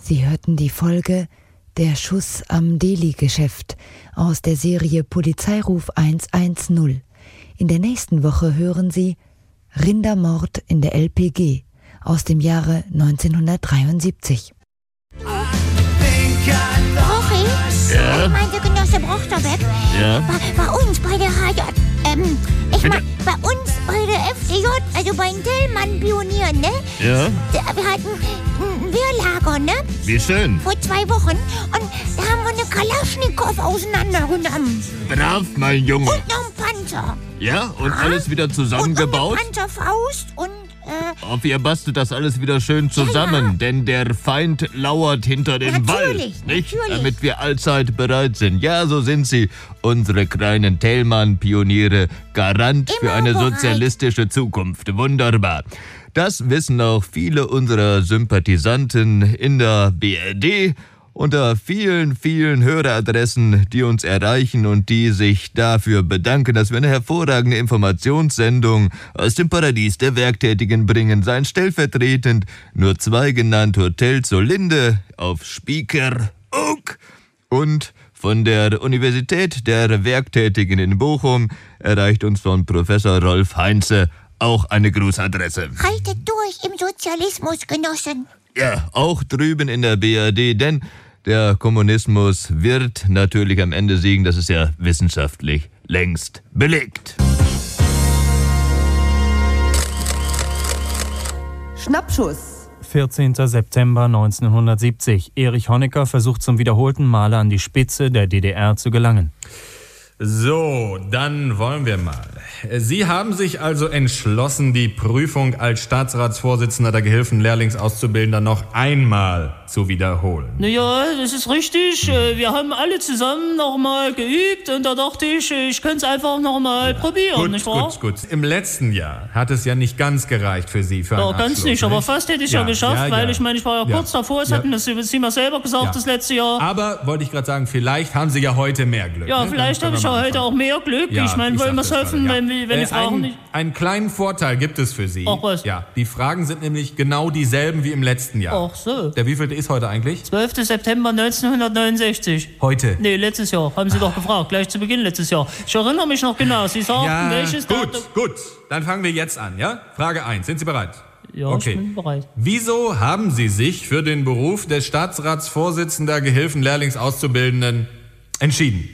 Sie hörten die Folge Der Schuss am Deli-Geschäft aus der Serie Polizeiruf 110. In der nächsten Woche hören Sie Rindermord in der LPG aus dem Jahre 1973. Rochi? Ja? Meinte Genosse Brochterbeck? Ja? Bei uns bei der HJ, bei uns bei der FDJ, also bei den Tellmann-Pionieren, ne? Ja? Wir hatten ein Wehrlager, ne? Wie schön. Vor 2 Wochen. Und da haben wir eine Kalaschnikow auseinandergenommen. Brav, mein Junge. Und noch ein Panzer. Ja? Und alles wieder zusammengebaut? Und eine Panzerfaust und, Hoffe, ihr bastelt das alles wieder schön zusammen, Ja. denn der Feind lauert hinter dem Wald, nicht? Natürlich. Damit wir allzeit bereit sind. Ja, so sind sie, unsere kleinen Thälmann-Pioniere, Garant für Immer eine bereit. sozialistische Zukunft. Wunderbar. Das wissen auch viele unserer Sympathisanten in der BRD, unter vielen, vielen Höreradressen, die uns erreichen und die sich dafür bedanken, dass wir eine hervorragende Informationssendung aus dem Paradies der Werktätigen bringen. Seien stellvertretend nur 2 genannt: Hotel zur Linde auf Spieker und von der Universität der Werktätigen in Bochum erreicht uns von Professor Rolf Heinze auch eine Grußadresse. haltet durch im Sozialismus, Genossen. Ja, auch drüben in der BRD, denn der Kommunismus wird natürlich am Ende siegen. Das ist ja wissenschaftlich längst belegt. Schnappschuss. 14. September 1970. Erich Honecker versucht zum wiederholten Male an die Spitze der DDR zu gelangen. So, dann wollen wir mal. Sie haben sich also entschlossen, die Prüfung als Staatsratsvorsitzender der Gehilfen-Lehrlingsauszubildender noch einmal zu wiederholen. Naja, das ist richtig. Wir haben alle zusammen nochmal geübt und da dachte ich könnte es einfach nochmal probieren, nicht wahr? Gut. Im letzten Jahr hat es ja nicht ganz gereicht für Sie für einen Ja, ganz Abschluss, nicht, aber fast hätte ich ja geschafft, weil ich meine, ich war ja kurz davor, es hatten das Sie mir selber gesagt, Ja. das letzte Jahr. Aber, wollte ich gerade sagen, vielleicht haben Sie ja heute mehr Glück. Ja, ne? vielleicht Dann habe können ich wir ja mal heute anfangen. auch mehr Glück. Ja, ich meine, wollen wir es sagte helfen, gerade, wenn die Fragen nicht... Einen kleinen Vorteil gibt es für Sie. Ach, was? Ja, die Fragen sind nämlich genau dieselben wie im letzten Jahr. Ach so. Der wievielte ist heute eigentlich? 12. September 1969. Heute. Nee, letztes Jahr. Haben Sie doch gefragt. Gleich zu Beginn letztes Jahr. Ich erinnere mich noch genau. Sie sagten, welches Datum... Gut. Dann fangen wir jetzt an, ja? Frage 1. Sind Sie bereit? Ja, Okay. ich bin bereit. Wieso haben Sie sich für den Beruf des Staatsratsvorsitzender Gehilfen-Lehrlingsauszubildenden entschieden?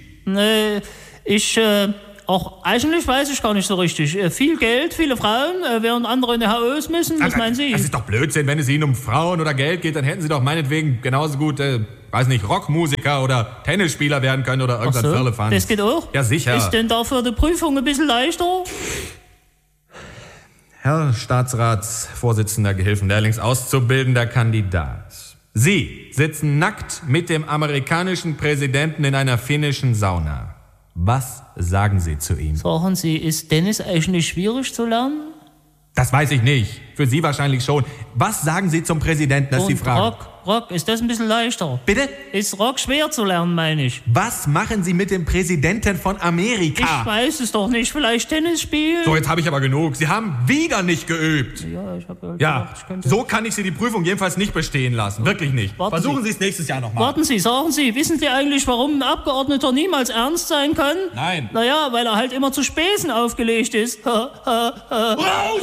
Auch eigentlich weiß ich gar nicht so richtig. Viel Geld, viele Frauen, während andere in die HÖs müssen. Was meinen Sie? Das ist doch Blödsinn. Wenn es Ihnen um Frauen oder Geld geht, dann hätten Sie doch meinetwegen genauso gut, weiß nicht, Rockmusiker oder Tennisspieler werden können oder irgendein Firlefanz. Das geht auch? Ja, sicher. Ist denn dafür die Prüfung ein bisschen leichter? Herr Staatsratsvorsitzender Gehilfen-Lehrlingsauszubildender Kandidat. Sie sitzen nackt mit dem amerikanischen Präsidenten in einer finnischen Sauna. Was sagen Sie zu ihm? Sagen Sie, ist Tennis eigentlich schwierig zu lernen? Das weiß ich nicht. Für Sie wahrscheinlich schon. Was sagen Sie zum Präsidenten? Das ist die Frage. Rock, ist das ein bisschen leichter? Bitte? Ist Rock schwer zu lernen, meine ich? Was machen Sie mit dem Präsidenten von Amerika? Ich weiß es doch nicht. Vielleicht Tennis spielen? So, jetzt habe ich aber genug. Sie haben wieder nicht geübt. Ja, ich habe Ja, gedacht, ich könnte... so kann ich Sie die Prüfung jedenfalls nicht bestehen lassen. Wirklich nicht. Versuchen Sie es nächstes Jahr nochmal. Warten Sie, sagen Sie, wissen Sie eigentlich, warum ein Abgeordneter niemals ernst sein kann? Nein. Naja, weil er halt immer zu Späßen aufgelegt ist. Raus!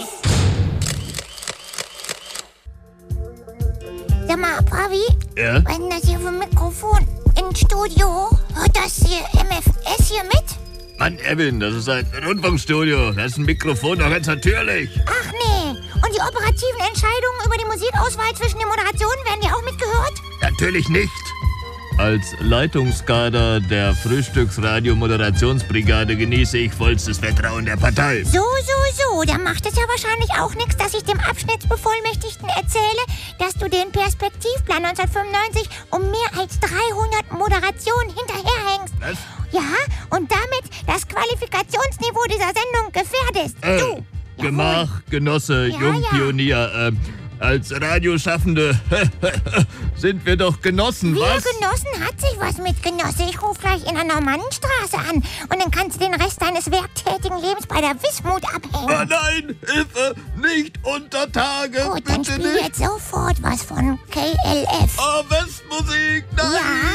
Sag mal, Bravi, Ja? was ist denn das hier für ein Mikrofon im Studio? Hört das hier MFS hier mit? Mann, Erwin, das ist ein Rundfunkstudio. Das ist ein Mikrofon, doch ganz natürlich. Ach nee. Und die operativen Entscheidungen über die Musikauswahl zwischen den Moderationen werden die auch mitgehört? Natürlich nicht. Als Leitungskader der Frühstücksradio-Moderationsbrigade genieße ich vollstes Vertrauen der Partei. So. Dann macht es ja wahrscheinlich auch nichts, dass ich dem Abschnittsbevollmächtigten erzähle, dass du den Perspektivplan 1995 um mehr als 300 Moderationen hinterherhängst. Was? Ja, und damit das Qualifikationsniveau dieser Sendung gefährdest. Du. Gemach, Genosse, Ja, Jungpionier, als Radioschaffende sind wir doch Genossen, Wir was? Genossen hat sich was mit Genosse. Ich rufe gleich in der Normannenstraße an und dann kannst du den Rest deines werktätigen Lebens bei der Wismut abhängen. Oh nein, Hilfe, nicht unter Tage, Gut, dann bitte spiel nicht. jetzt sofort was was von KLF. Oh, Westmusik, nein! Ja,